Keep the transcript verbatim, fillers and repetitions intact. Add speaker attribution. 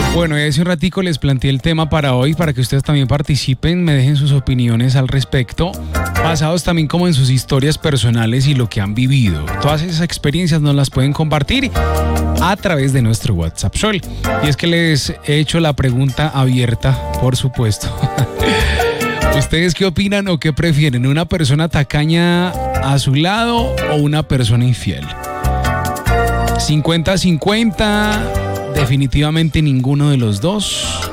Speaker 1: Bueno, y hace un ratico les planteé el tema para hoy, para que ustedes también participen, me dejen sus opiniones al respecto, basados también como en sus historias personales y lo que han vivido. Todas esas experiencias nos las pueden compartir a través de nuestro WhatsApp Sol. Y es que les he hecho la pregunta abierta, por supuesto. ¿Ustedes qué opinan o qué prefieren? ¿Una persona tacaña a su lado o una persona infiel? cincuenta cincuenta, definitivamente ninguno de los dos.